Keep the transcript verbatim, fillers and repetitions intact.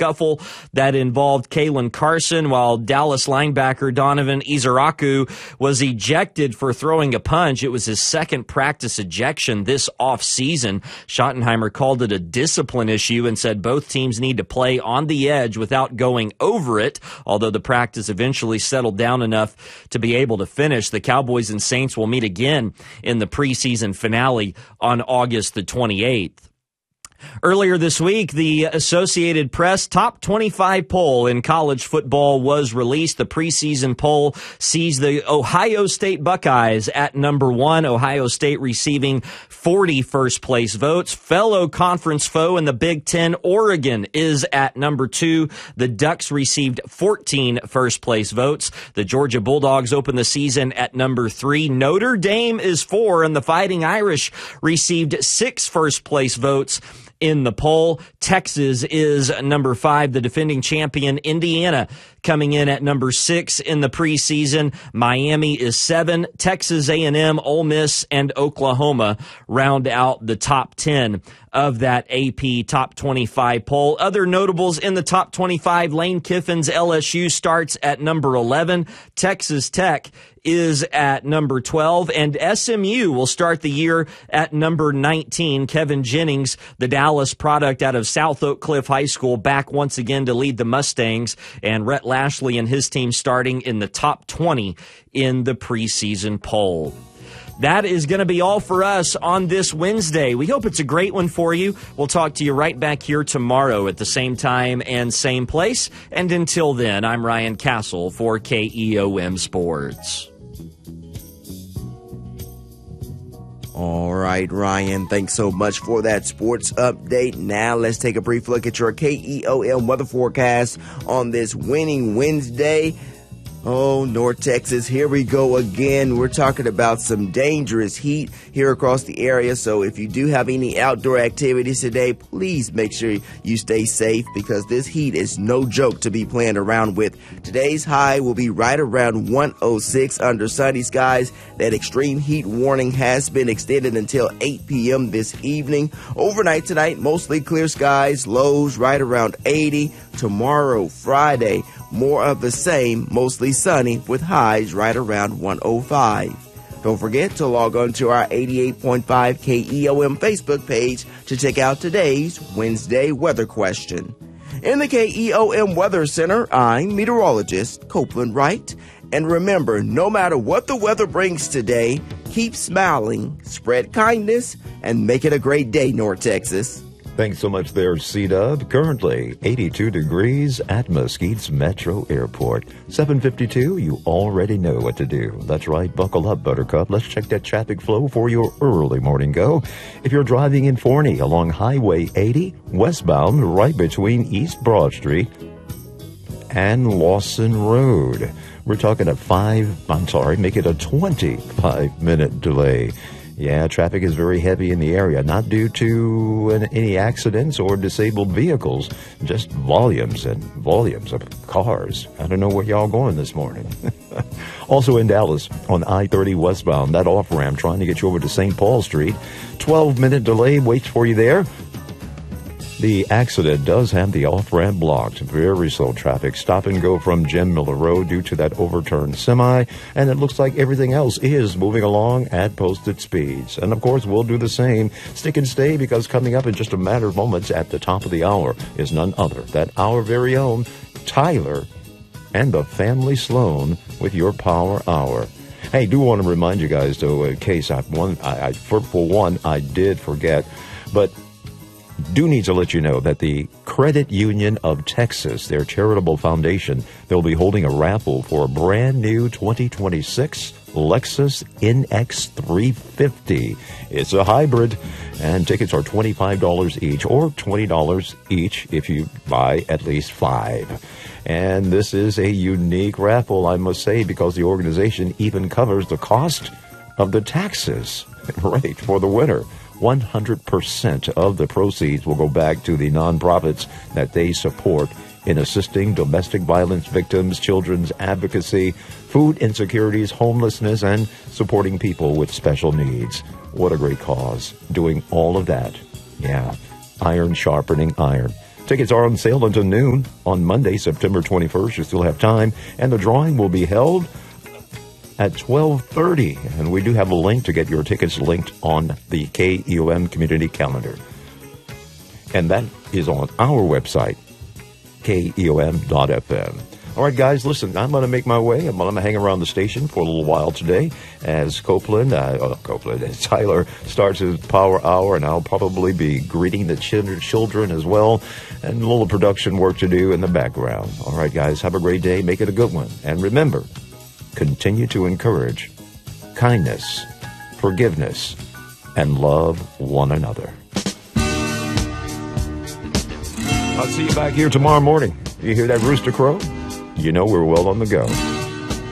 scuffle that involved Kalen Carson, while Dallas linebacker Donovan Izaraku was ejected for throwing a punch. It was his second practice ejection this offseason. Schottenheimer called it a discipline issue and said both teams need to play on the edge without going over it, although the practice eventually settled down enough to be able to finish. The Cowboys and Saints will meet again in the preseason finale on August the twenty-eighth. Earlier this week, the Associated Press top twenty-five poll in college football was released. The preseason poll sees the Ohio State Buckeyes at number one, Ohio State receiving forty first-place votes. Fellow conference foe in the Big Ten, Oregon, is at number two. The Ducks received fourteen first-place votes. The Georgia Bulldogs open the season at number three. Notre Dame is four, and the Fighting Irish received six first-place votes in the poll. Texas is number five. The defending champion, Indiana, coming in at number six in the preseason. Miami is seven. Texas A and M, Ole Miss, and Oklahoma round out the top ten of that A P top twenty-five poll. Other notables in the top twenty-five, Lane Kiffin's L S U starts at number eleven. Texas Tech is at number twelve, and S M U will start the year at number nineteen. Kevin Jennings, the Dallas product out of South Oak Cliff High School, back once again to lead the Mustangs, and Rhett Lashley and his team starting in the top twenty in the preseason poll. That is going to be all for us on this Wednesday. We hope it's a great one for you. We'll talk to you right back here tomorrow at the same time and same place. And until then, I'm Ryan Castle for K E O M Sports. All right, Ryan, thanks so much for that sports update. Now let's take a brief look at your K E O M weather forecast on this winning Wednesday. Oh, North Texas, here we go again. We're talking about some dangerous heat here across the area. So if you do have any outdoor activities today, please make sure you stay safe because this heat is no joke to be playing around with. Today's high will be right around one oh six under sunny skies. That extreme heat warning has been extended until eight p.m. this evening. Overnight tonight, mostly clear skies, lows right around eighty. Tomorrow, Friday, more of the same, mostly sunny with highs right around one oh five. Don't forget to log on to our eighty-eight point five K E O M Facebook page to check out today's Wednesday weather question. In the K E O M Weather Center, I'm meteorologist Copeland Wright. And remember, no matter what the weather brings today, keep smiling, spread kindness, and make it a great day, North Texas. Thanks so much there, C-Dub. Currently eighty-two degrees at Mesquite's Metro Airport. seven fifty-two, you already know what to do. That's right, buckle up, Buttercup. Let's check that traffic flow for your early morning go. If you're driving in Forney along Highway eighty, westbound, right between East Broad Street and Lawson Road, we're talking a five, I'm sorry, make it a twenty-five minute delay. Yeah, traffic is very heavy in the area, not due to an, any accidents or disabled vehicles, just volumes and volumes of cars. I don't know where y'all going this morning. Also in Dallas, on I thirty westbound, that off-ramp trying to get you over to Saint Paul Street. twelve minute delay waits for you there. The accident does have the off-ramp blocked. Very slow traffic. Stop and go from Jim Miller Road due to that overturned semi. And it looks like everything else is moving along at posted speeds. And, of course, we'll do the same. Stick and stay, because coming up in just a matter of moments at the top of the hour is none other than our very own Tyler and the family Sloan with your Power Hour. Hey, do want to remind you guys, though, in case I, one, I, I for, for one, I did forget, but do need to let you know that the Credit Union of Texas, their charitable foundation, they'll be holding a raffle for a brand new twenty twenty-six Lexus N X three fifty. It's a hybrid, and tickets are twenty-five dollars each, or twenty dollars each if you buy at least five. And this is a unique raffle, I must say, because the organization even covers the cost of the taxes, right, for the winner. one hundred percent of the proceeds will go back to the nonprofits that they support in assisting domestic violence victims, children's advocacy, food insecurities, homelessness, and supporting people with special needs. What a great cause, doing all of that. Yeah, iron sharpening iron. Tickets are on sale until noon on Monday, September twenty-first. You still have time. And the drawing will be held at twelve thirty. And we do have a link to get your tickets linked on the K E O M community calendar. And that is on our website, K E O M dot F M. All right, guys, listen, I'm going to make my way. I'm going to hang around the station for a little while today as Copeland, uh, oh, Copeland, as Tyler starts his power hour, and I'll probably be greeting the children as well, and a little production work to do in the background. All right, guys, have a great day. Make it a good one. And remember, continue to encourage kindness, forgiveness, and love one another. I'll see you back here tomorrow morning. You hear that rooster crow? You know we're well on the go.